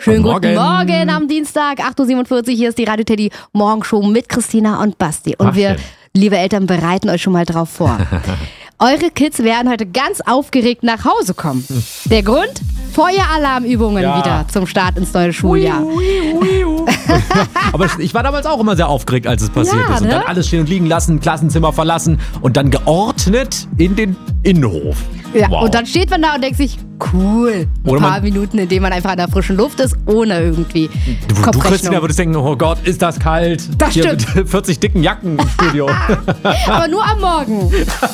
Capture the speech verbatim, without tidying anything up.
Schönen Guten guten Morgen. Morgen am Dienstag, acht Uhr siebenundvierzig. Hier ist die Radio Teddy Morgenshow mit Christina und Basti. Und Ach, wir, schön. liebe Eltern, bereiten euch schon mal drauf vor. Eure Kids werden heute ganz aufgeregt nach Hause kommen. Der Grund? Feueralarmübungen Ja. wieder zum Start ins neue Schuljahr. Aber ich war damals auch immer sehr aufgeregt, als es passiert Ja, ist. Und ne? dann alles stehen und liegen lassen, Klassenzimmer verlassen und dann geordnet in den Innenhof. Ja, Wow. und dann steht man da und denkt sich, cool. Ein Oder paar man- Minuten, in denen man einfach an der frischen Luft ist, ohne irgendwie Du, du Kopfrechnung. Christina, würdest denken, oh Gott, ist das kalt. Das Hier stimmt. mit vierzig dicken Jacken im Studio. Aber nur am Morgen.